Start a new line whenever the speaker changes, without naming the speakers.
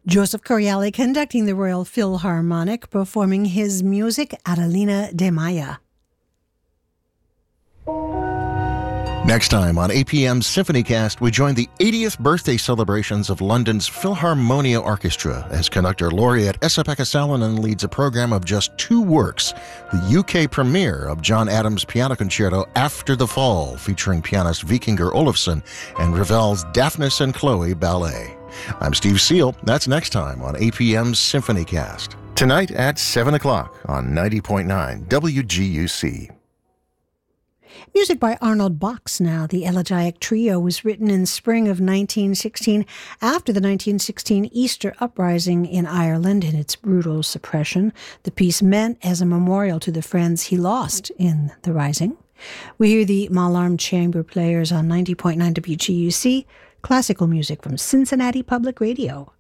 Joseph Correale conducting the Royal Philharmonic, performing his music Adelina de Maya.
Next time on APM's SymphonyCast, we join the 80th birthday celebrations of London's Philharmonia Orchestra as conductor laureate Esa-Pekka Salonen leads a program of just 2 works, the UK premiere of John Adams' piano concerto After the Fall, featuring pianist Vikingur Olafsson, and Ravel's Daphnis and Chloe Ballet. I'm Steve Seal. That's next time on APM's SymphonyCast. Tonight at 7 o'clock on 90.9 WGUC.
Music by Arnold Box now. The Elegiac Trio was written in spring of 1916 after the 1916 Easter Uprising in Ireland and its brutal suppression. The piece meant as a memorial to the friends he lost in the rising. We hear the Malarm Chamber Players on 90.9 WGUC, classical music from Cincinnati Public Radio.